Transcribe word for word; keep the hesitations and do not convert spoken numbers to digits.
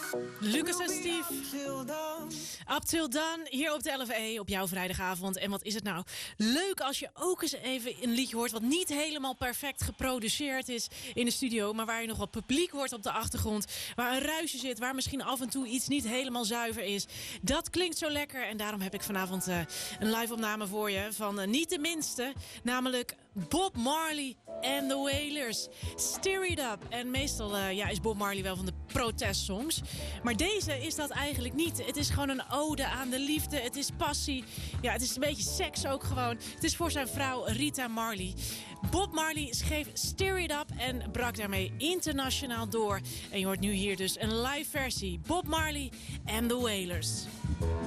Lucas en Steve. Up Till Dawn, hier op de elf E op jouw vrijdagavond. En wat is het nou leuk als je ook eens even een liedje hoort wat niet helemaal perfect geproduceerd is in de studio, maar waar je nog wat publiek hoort op de achtergrond, waar een ruisje zit, waar misschien af en toe iets niet helemaal zuiver is. Dat klinkt zo lekker en daarom heb ik vanavond uh, een live opname voor je van uh, niet de minste, namelijk Bob Marley en The Wailers. Stir It Up. En meestal uh, ja, is Bob Marley wel van de protestsongs. Maar deze is dat eigenlijk niet. Het is gewoon een ode aan de liefde. Het is passie. Ja, het is een beetje seks ook gewoon. Het is voor zijn vrouw Rita Marley. Bob Marley schreef Stir It Up en brak daarmee internationaal door. En je hoort nu hier dus een live versie. Bob Marley en The Wailers.